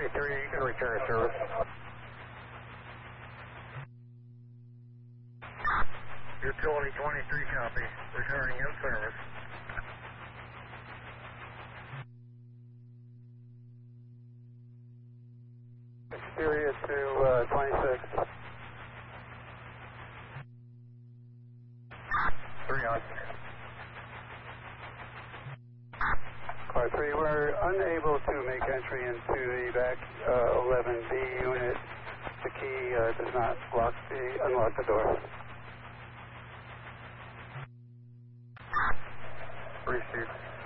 23, you can return to service. Utility 23, copy. Returning in service. Exterior to 26. 3 on. Car 3, we're unable to make entry into the back 11B unit. The key does not unlock the door. Received.